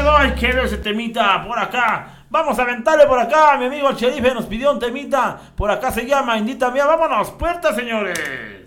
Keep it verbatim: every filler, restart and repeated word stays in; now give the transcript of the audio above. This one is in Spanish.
quedó, ahí quedó ese temita por acá. Vamos a aventarle por acá, mi amigo el sheriff nos pidió un temita. Por acá se llama Indita Mía. Vámonos, puerta, señores.